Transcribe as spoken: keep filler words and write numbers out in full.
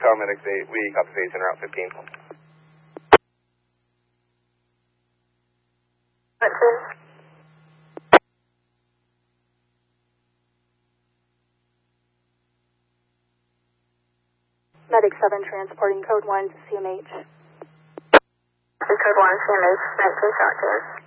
Paramedics eight, we copy phase in route fifteen. Medic seven transporting code one to C M H. Code one, C M H, nineteen Shotgun.